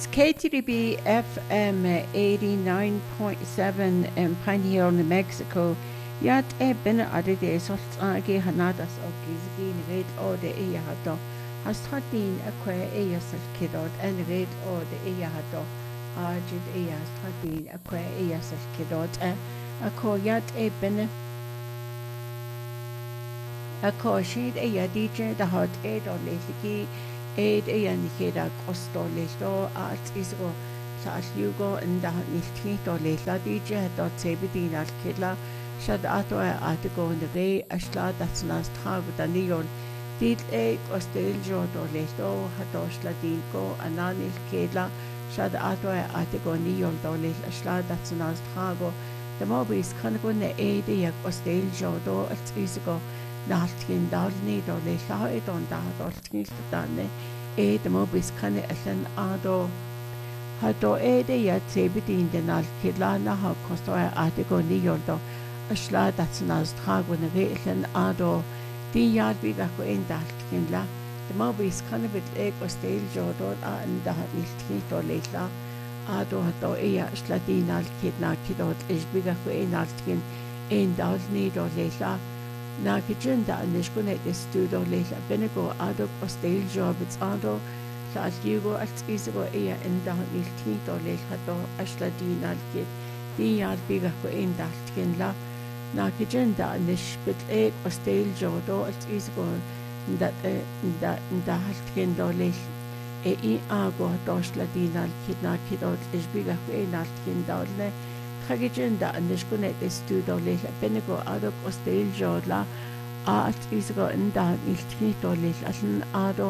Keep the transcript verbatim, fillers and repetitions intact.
K T D B F M eighty-nine point seven in Pioneer, New Mexico. Yat e bin adide solt agi hanadas o gizgin red o de e hado. Has tadin aqua e yasal kidod and red o de e hado. Arjid e has tadin aqua e yasal kidod. Ako yat e bin Ako shid e yadije da hot e do leki. Eid eyan keda kosto lesto at isgo sa aslugo inda nilti to leila dije do sebedin al kidla shad ato atgo ndre ashla datsnas tag daniol dit e kostel jo do lesto hatosla dinko ananil kedla shad ato atgo niol do leil ashla datsnas tago the mobis kango ne eid e kostel jo do at isgo Naltgin dalni do le llaed o'n da doltgin llydane e dyma bwys canu allan ado. Hado e de ia tebedin den alkidla na ha kosto e adego niol do asla datsnaz tragwen re allan ado di yad biga ko en daltgin la. Dyma bwys canu byd e gostel jodod a ynda niltgin do le lla ado hado e ia asla din alkid na kidod is biga ko en altgin en dalni do le lla. Na kijinda nishkune istudo leila benego ado postel job it's ado la aljugo als isigo ea inda niltito leila do ashla din alkid di yal biga ko inda alkin la na kijinda nishbit e postel jodo als isigo nda nda nda alkin do leila e i ago doshla din alkid na kidot ishbiga ko inda alkin dolne Hagijinda and Nishkunet is to the little Benego Ado Postel Jodla Art is go in that Niltito Little Ado